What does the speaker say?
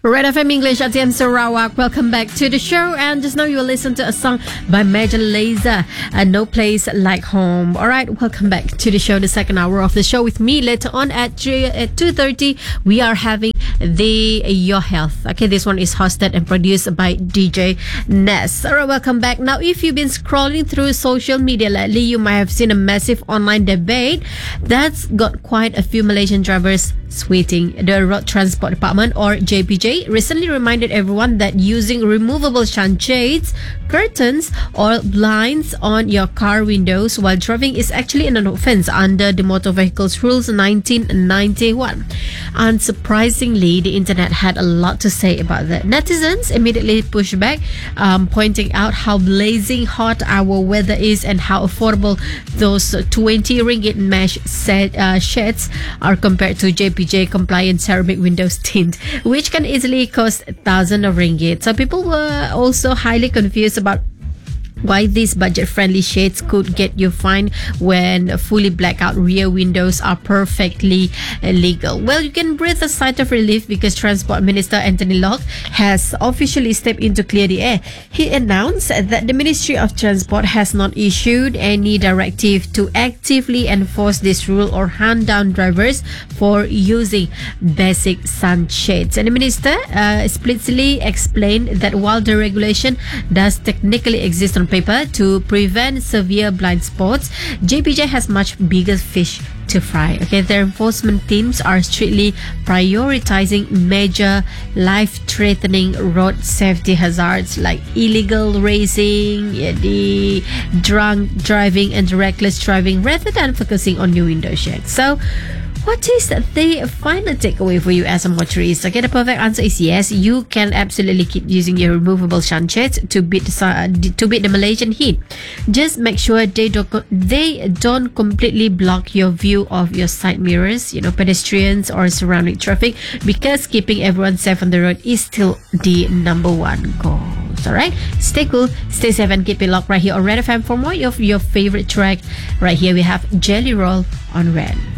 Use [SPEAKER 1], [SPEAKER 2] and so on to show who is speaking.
[SPEAKER 1] Red FM English at TM Sarawak. Welcome back to the show. And just now you will listen to a song by Major Lazer, No Place Like Home. All right, welcome back to the show, the second hour of the show with me. Later on at 2:30, we are having the Your Health. Okay, this one is hosted and produced by DJ Ness. All right, welcome back. Now, if you've been scrolling through social media lately, you might have seen a massive online debate that's got quite a few Malaysian drivers sweating. The Road Transport Department, or JPJ, recently reminded everyone that using removable sunshades, curtains, or blinds on your car windows while driving is actually an offense under the Motor Vehicles Rules 1991. Unsurprisingly, the internet had a lot to say about that. Netizens immediately pushed back, pointing out how blazing hot our weather is and how affordable those 20 ringgit mesh shades are compared to JPJ compliant ceramic windows tint, which can easily cost thousands of ringgit. So people were also highly confused about why these budget-friendly shades could get you fined when fully blackout rear windows are perfectly legal. Well, you can breathe a sigh of relief because Transport Minister Anthony Locke has officially stepped in to clear the air. He announced that the Ministry of Transport has not issued any directive to actively enforce this rule or hand down drivers for using basic sunshades. And the minister explicitly explained that while the regulation does technically exist on paper to prevent severe blind spots, JPJ has much bigger fish to fry. Okay, their enforcement teams are strictly prioritizing major life-threatening road safety hazards like illegal racing, the drunk driving, and reckless driving, rather than focusing on new window shades. So, what is the final takeaway for you as a motorist? Okay, the perfect answer is yes. You can absolutely keep using your removable sunshades to beat the Malaysian heat. Just make sure they don't completely block your view of your side mirrors, pedestrians or surrounding traffic, because keeping everyone safe on the road is still the number one goal. Alright, stay cool, stay safe, and keep it locked right here on Red FM for more of your favorite track. Right here we have Jelly Roll on Red.